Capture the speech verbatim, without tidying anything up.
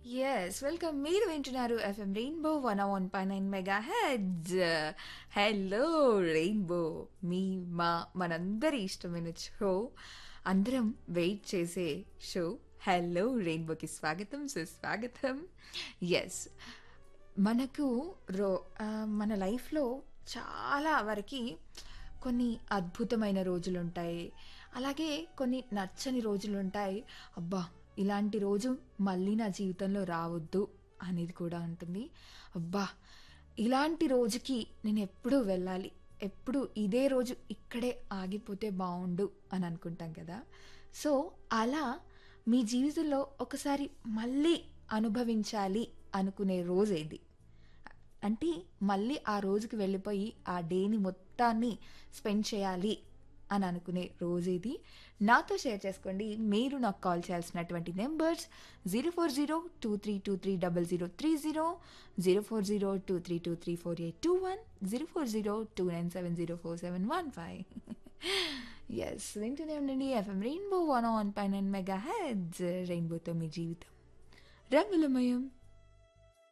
Yes. Welcome. మీరు వింటున్నారు FM rainbow one one point nine mega heads. Hello rainbow. మీ మా మనందరి ఇష్టమైన షో. అందరం వెయిట్ చేసే షో హలో రెయిన్బోకి స్వాగతం సుస్వాగతం. ఎస్. మనకు రో ఆ, మన లైఫ్లో చాలా వరకు కొన్ని అద్భుతమైన రోజులుంటాయి. అలాగే కొన్ని నచ్చని రోజులుంటాయి. అబ్బా, ఇలాంటి రోజు మళ్ళీ నా జీవితంలో రావద్దు అనేది కూడా ఉంటుంది. అబ్బా, ఇలాంటి రోజుకి నేను ఎప్పుడూ వెళ్ళాలి, ఎప్పుడు ఇదే రోజు ఇక్కడే ఆగిపోతే బాగుండు అని అనుకుంటాం కదా. సో అలా మీ జీవితంలో ఒకసారి మళ్ళీ అనుభవించాలి అనుకునే రోజు ఏది? అంటే మళ్ళీ ఆ రోజుకి వెళ్ళిపోయి ఆ డేని మొత్తాన్ని స్పెండ్ చేయాలి అని అనుకునే రోజు ఇది. నాతో షేర్ చేసుకోండి. మీరు నాకు కాల్ చేయాల్సినటువంటి numbers zero four zero two three two three double zero three zero, zero four zero two three two three four eight two one, zero four zero two nine seven zero four seven one five. Yes, వింటూనే ఉండండి FM rainbow one one point nine mega heads. రెయిన్బోతో మీ జీవితం రంగులమయం.